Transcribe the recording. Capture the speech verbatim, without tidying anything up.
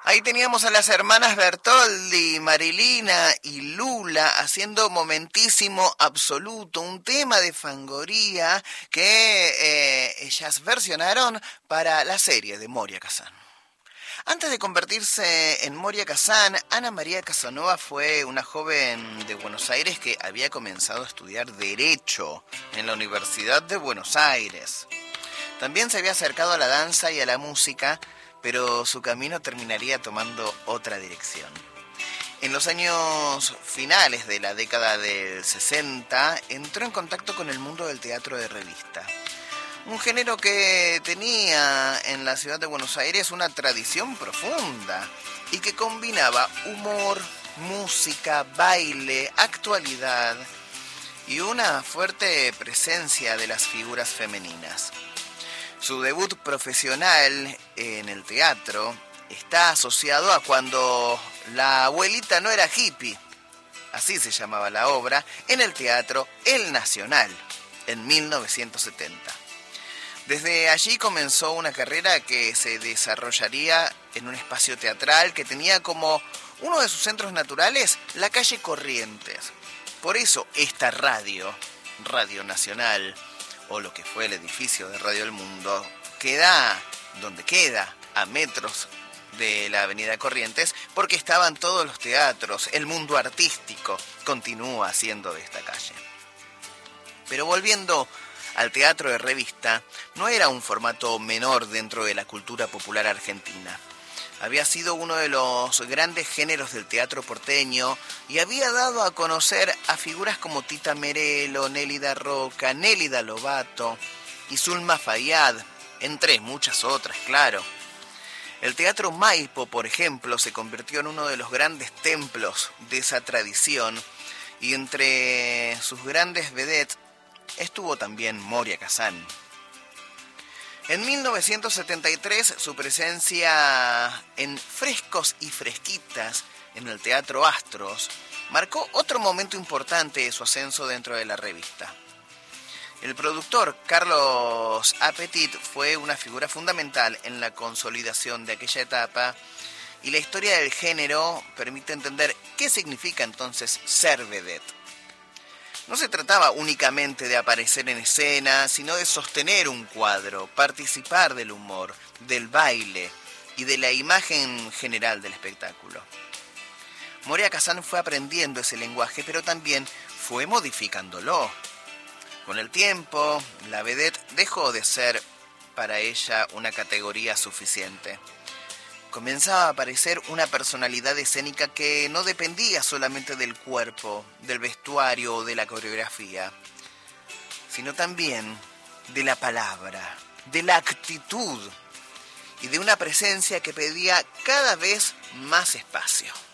Ahí teníamos a las hermanas Bertoldi, Marilina y Lula haciendo Momentísimo Absoluto, un tema de Fangoria que eh, ellas versionaron para la serie de Moria Kazan. Antes de convertirse en Moria Kazan, Ana María Casanova fue una joven de Buenos Aires que había comenzado a estudiar Derecho en la Universidad de Buenos Aires. También se había acercado a la danza y a la música, pero su camino terminaría tomando otra dirección. En los años finales de la década del sesenta, entró en contacto con el mundo del teatro de revista. Un género que tenía en la ciudad de Buenos Aires una tradición profunda y que combinaba humor, música, baile, actualidad y una fuerte presencia de las figuras femeninas. Su debut profesional en el teatro está asociado a cuando la abuelita no era hippie, así se llamaba la obra, en el Teatro El Nacional, en mil novecientos setenta. Desde allí comenzó una carrera que se desarrollaría en un espacio teatral que tenía como uno de sus centros naturales la calle Corrientes. Por eso esta radio, Radio Nacional, o lo que fue el edificio de Radio El Mundo, queda donde queda, a metros de la avenida Corrientes, porque estaban todos los teatros, el mundo artístico continúa siendo de esta calle. Pero volviendo al teatro de revista, no era un formato menor dentro de la cultura popular argentina. Había sido uno de los grandes géneros del teatro porteño y había dado a conocer a figuras como Tita Merelo, Nélida Roca, Nélida Lobato y Zulma Fayad, entre muchas otras, claro. El Teatro Maipo, por ejemplo, se convirtió en uno de los grandes templos de esa tradición y entre sus grandes vedettes estuvo también Moria Kazan. En mil novecientos setenta y tres, su presencia en Frescos y Fresquitas, en el Teatro Astros, marcó otro momento importante de su ascenso dentro de la revista. El productor Carlos Apetit fue una figura fundamental en la consolidación de aquella etapa y la historia del género permite entender qué significa entonces ser vedette. No se trataba únicamente de aparecer en escena, sino de sostener un cuadro, participar del humor, del baile y de la imagen general del espectáculo. Moria Kazan fue aprendiendo ese lenguaje, pero también fue modificándolo. Con el tiempo, la vedette dejó de ser para ella una categoría suficiente. Comenzaba a aparecer una personalidad escénica que no dependía solamente del cuerpo, del vestuario o de la coreografía, sino también de la palabra, de la actitud y de una presencia que pedía cada vez más espacio.